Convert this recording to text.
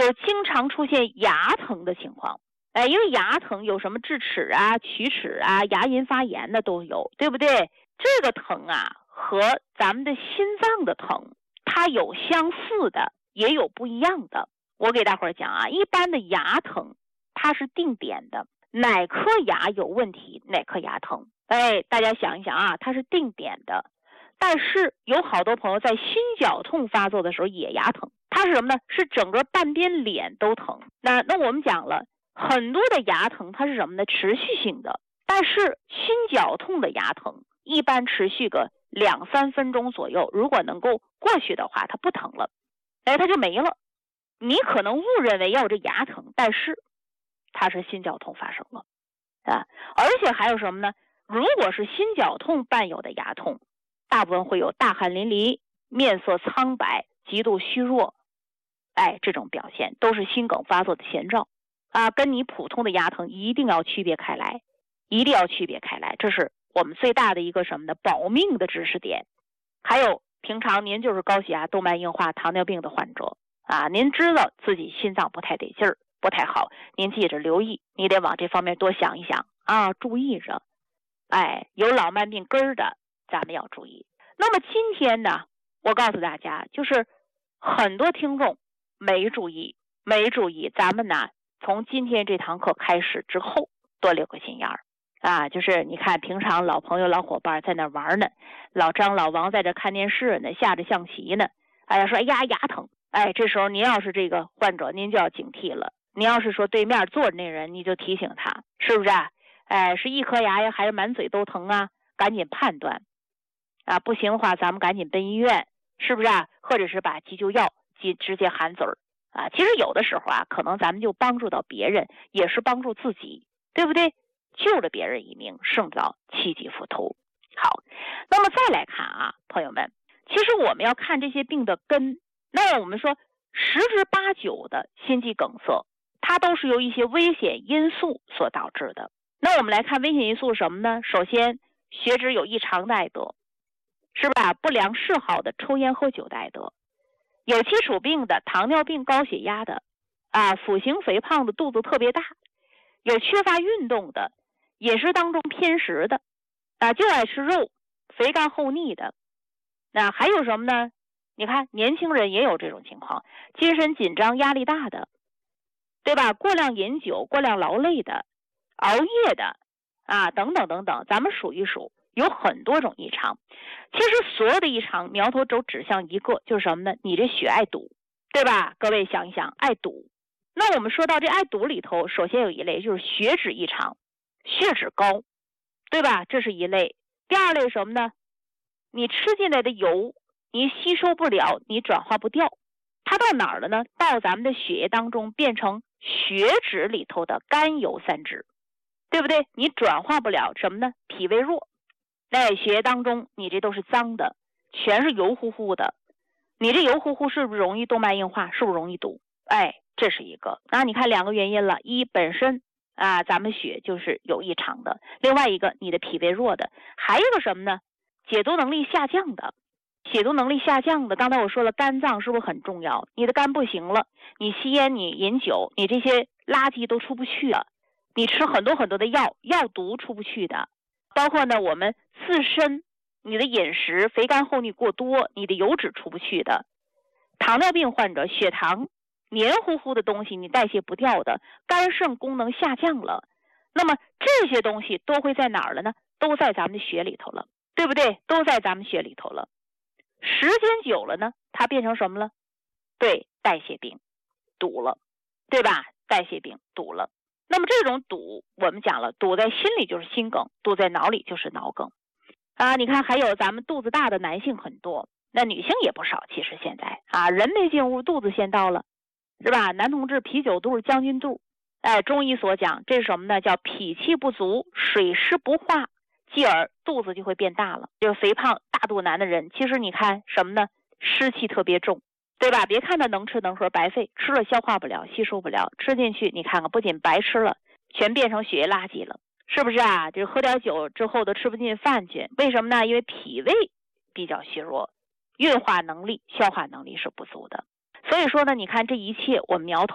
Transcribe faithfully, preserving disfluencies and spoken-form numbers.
有经常出现牙疼的情况。哎，因为牙疼有什么智齿啊、龋齿啊、牙龈发炎的都有，对不对？这个疼啊和咱们的心脏的疼，它有相似的，也有不一样的。我给大伙儿讲啊，一般的牙疼它是定点的，哪颗牙有问题，哪颗牙疼。哎，大家想一想啊，它是定点的。但是有好多朋友在心绞痛发作的时候也牙疼，它是什么呢？是整个半边脸都疼。那那我们讲了，很多的牙疼它是什么呢？持续性的。但是心绞痛的牙疼一般持续个两三分钟左右，如果能够过去的话，它不疼了，哎，它就没了。你可能误认为要这牙疼，但是它是心绞痛发生了啊。而且还有什么呢？如果是心绞痛伴有的牙痛，大部分会有大汗淋漓、面色苍白、极度虚弱，哎，这种表现都是心梗发作的前兆啊，跟你普通的牙疼一定要区别开来，一定要区别开来，这是我们最大的一个什么呢？保命的知识点。还有平常您就是高血压、动脉硬化、糖尿病的患者啊，您知道自己心脏不太得劲儿，不太好，您记着留意，你得往这方面多想一想啊，注意着。哎，有老慢病根儿的，咱们要注意。那么今天呢，我告诉大家，就是很多听众没注意，没注意，咱们呢从今天这堂课开始之后，多留个心眼儿啊。就是你看，平常老朋友、老伙伴在那玩呢，老张、老王在这看电视呢，下着象棋呢。哎呀，说哎呀牙疼，哎，这时候您要是这个患者，您就要警惕了。您要是说对面坐着那人，你就提醒他，是不是啊？哎，是一颗牙呀，还是满嘴都疼啊？赶紧判断啊！不行的话，咱们赶紧奔医院，是不是啊？或者是把急救药直直接含嘴儿啊！其实有的时候啊，可能咱们就帮助到别人，也是帮助自己，对不对？救了别人一命，胜造七级浮屠。好，那么再来看啊，朋友们，其实我们要看这些病的根。那我们说，十之八九的心肌梗塞，它都是由一些危险因素所导致的。那我们来看危险因素是什么呢？首先，血脂有异常的爱得，是吧？不良嗜好的抽烟喝酒的爱得，有基础病的糖尿病、高血压的啊，腹型肥胖的肚子特别大，有缺乏运动的，饮食当中偏食的啊，就爱吃肉，肥干厚腻的。那还有什么呢？你看年轻人也有这种情况，精神紧张、压力大的，对吧？过量饮酒、过量劳累的，熬夜的啊，等等等等，咱们数一数，有很多种异常。其实所有的异常苗头都指向一个，就是什么呢？你这血爱堵，对吧？各位想一想，爱堵。那我们说到这爱堵里头，首先有一类就是血脂异常，血脂高，对吧？这是一类。第二类什么呢？你吃进来的油，你吸收不了，你转化不掉，它到哪儿了呢？到咱们的血液当中变成血脂里头的甘油三酯，对不对？你转化不了什么呢？脾胃弱，在血液当中你这都是脏的，全是油乎乎的，你这油乎乎是不是容易动脉硬化？是不是容易堵？哎，这是一个。那你看两个原因了，一本身啊咱们血就是有异常的，另外一个你的脾胃弱的，还有个什么呢？解毒能力下降的。解毒能力下降的，刚才我说了，肝脏是不是很重要？你的肝不行了，你吸烟，你饮酒，你这些垃圾都出不去了，你吃很多很多的药，药毒出不去的，包括呢我们自身你的饮食肥甘厚腻过多，你的油脂出不去的，糖尿病患者血糖黏糊糊的东西你代谢不掉的，肝肾功能下降了，那么这些东西都会在哪儿了呢？都在咱们的血里头了，对不对？都在咱们血里头了。时间久了呢，它变成什么了？对，代谢病堵了，对吧？代谢病堵了。那么这种堵我们讲了，堵在心里就是心梗，堵在脑里就是脑梗啊。你看还有咱们肚子大的男性很多，那女性也不少，其实现在啊，人没进屋肚子先到了，是吧？男同志啤酒肚、将军肚，哎，中医所讲这是什么呢？叫脾气不足，水湿不化，继而肚子就会变大了。就是肥胖大肚腩的人，其实你看什么呢？湿气特别重，对吧？别看他能吃能喝，白费，吃了消化不了，吸收不了，吃进去你看看，不仅白吃了，全变成血液垃圾了，是不是啊？就是喝点酒之后都吃不进饭去，为什么呢？因为脾胃比较虚弱，运化能力、消化能力是不足的。所以说呢，你看这一切我们苗头